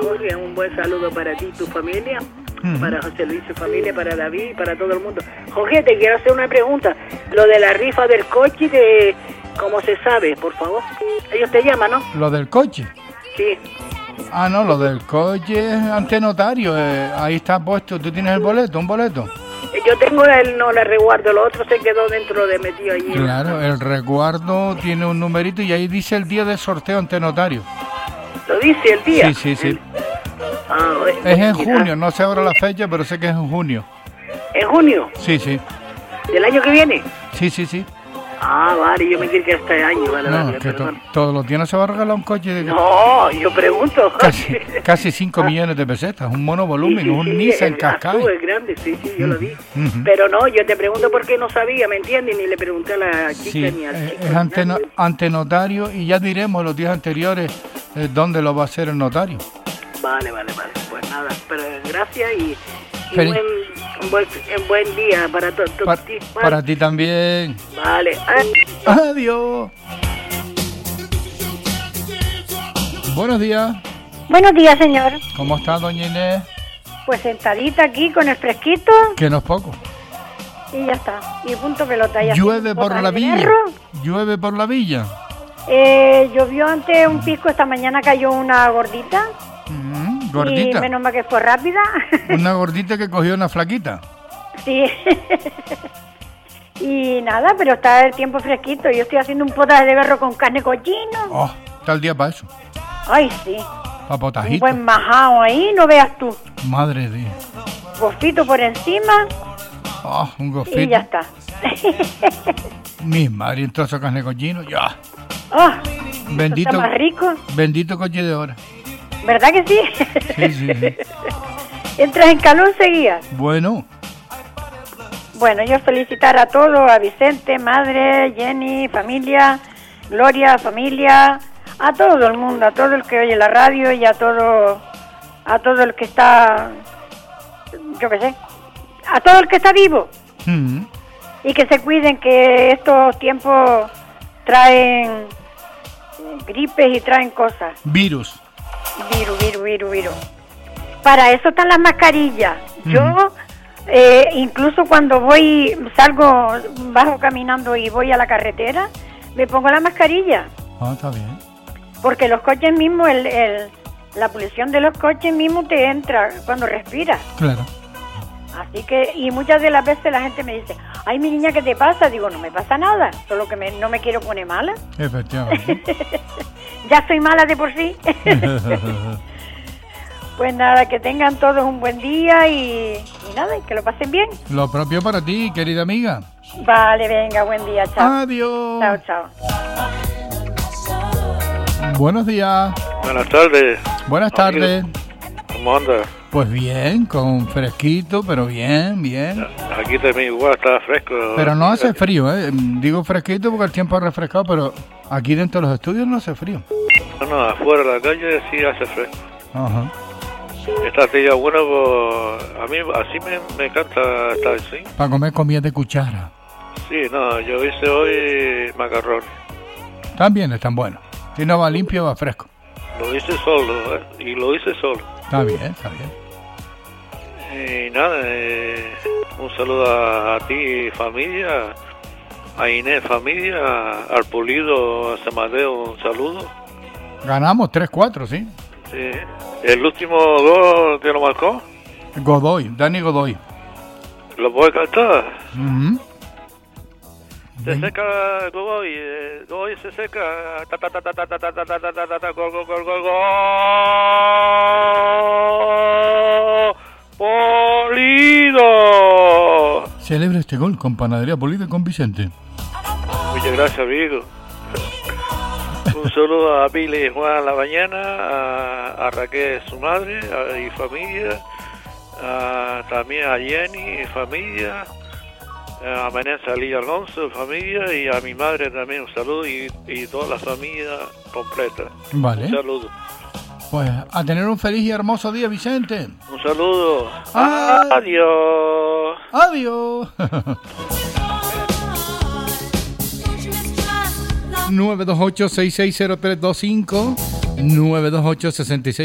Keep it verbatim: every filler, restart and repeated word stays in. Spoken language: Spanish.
Jorge, un buen saludo para ti y tu familia, mm. para José Luis y su familia, para David y para todo el mundo. Jorge, te quiero hacer una pregunta. Lo de la rifa del coche, de ¿cómo se sabe, por favor? Ellos te llaman, ¿no? ¿Lo del coche? Sí. Ah, no, lo del coche es ante notario. Eh, ahí está puesto. ¿Tú tienes el boleto? ¿Un boleto? Yo tengo el, no, el resguardo, lo otro se quedó dentro de metido allí. Claro, el resguardo tiene un numerito y ahí dice el día del sorteo ante notario. ¿Lo dice el día? Sí, sí, sí. El... Ah, es en junio, no sé ahora la fecha, pero sé que es en junio. ¿En junio? Sí, sí. ¿Del año que viene? Sí, sí, sí. Ah, vale, yo me quiero que este año, vale, no, vale, que to- todos los días no se va a regalar un coche de... No, yo pregunto. Casi, casi cinco millones de pesetas, un monovolumen, sí, sí, un sí, Nissan el Qashqai. azul es grande, sí, sí, yo uh-huh. lo vi. Uh-huh. Pero no, yo te pregunto porque no sabía, ¿me entiendes? Ni le pregunté a la chica sí, ni al chico. Es ante, no, ante notario y ya diremos los días anteriores eh, dónde lo va a hacer el notario. Vale, vale, vale. Pues nada, pero gracias y... Y Feliz. buen, un, buen, un buen día para todos. To, para, vale. para ti también. Vale. Adiós. Buenos días. Buenos días, señor. ¿Cómo está, doña Inés? Pues sentadita aquí con el fresquito. Que no es poco. Y ya está. Y punto pelota. Ya ¿Llueve por la villa? Hierro. ¿Llueve por la villa? Eh, llovió antes un pisco, esta mañana cayó una gordita. Mm, ¿Gordita? Y menos mal que fue rápida. ¿Una gordita que cogió una flaquita? Sí. Y nada, pero está el tiempo fresquito. Yo estoy haciendo un potaje de berro con carne cochino. Oh, está el día para eso. Ay, sí. Para potajito. Un buen majao ahí, no veas tú. Madre de Dios. Gofito por encima. Oh, un gofito. Y ya está. Mi madre, un trozo de carne cochino, ya. Oh, bendito, está más rico. Bendito coche de hora. ¿Verdad que sí? Sí, sí, sí. ¿Entras en calor seguía? Bueno. Bueno, yo felicitar a todos, a Vicente, madre, Jenny, familia, Gloria, familia, a todo el mundo, a todo el que oye la radio y a todo, a todo el que está, yo qué sé, a todo el que está vivo. Mm. Y que se cuiden, que estos tiempos traen gripes y traen cosas. Virus. Virus, virus, virus, virus. Para eso están las mascarillas. Mm. Yo, eh, incluso cuando voy, salgo, bajo caminando y voy a la carretera, me pongo la mascarilla. Ah, está bien. Porque los coches mismos, el, el, la polución de los coches mismos te entra cuando respiras. Claro. Así que, y muchas de las veces la gente me dice, ay, mi niña, ¿qué te pasa? Digo, no me pasa nada, solo que me, no me quiero poner mala. Efectivamente. Ya soy mala de por sí. Pues nada, que tengan todos un buen día y, y nada, y que lo pasen bien. Lo propio para ti, querida amiga. Vale, venga, buen día, chao. Adiós. Chao, chao. Buenos días. Buenas tardes. Buenas tardes. ¿Cómo andas? Pues bien, con fresquito, pero bien, bien. Aquí también igual está fresco. Pero no hace frío, ¿eh? Digo fresquito porque el tiempo ha refrescado, pero aquí dentro de los estudios no hace frío. No, no, afuera de la calle sí hace fresco. Ajá. Esta tía bueno, pues, a mí así me, me encanta estar así. Para comer comida de cuchara. Sí, no, yo hice hoy macarrones. También están buenos. Si no va limpio, va fresco. Lo hice solo, ¿eh? Y lo hice solo. Está bien, está bien. Y nada, eh, un saludo a, a ti, familia, a Inés, familia, al Pulido, a Samadeo, un saludo. Ganamos tres cuatro, ¿sí? Sí. ¿El último gol te lo marcó? Godoy, Dani Godoy. ¿Lo puedes cantar? Uh-huh. Se seca Godoy, eh, Godoy se seca, ta ta ta ta ta ta ta ta ta ta ta ta gol gol gol gol gol. Polido. Celebra este gol con Panadería Polido y con Vicente. Muchas gracias, amigo. Un saludo a Pili y Juan La Mañana, a, a Raquel, su madre a, y familia, a, también a Jenny y familia, a Vanessa Lía Alonso, familia, y a mi madre también un saludo y, y toda la familia completa. Vale. Un saludo. Pues a tener un feliz y hermoso día, Vicente. Un saludo. Ah. Adiós. Adiós. nueve dos ocho, seis seis cero tres dos cinco nueve dos ocho, seis seis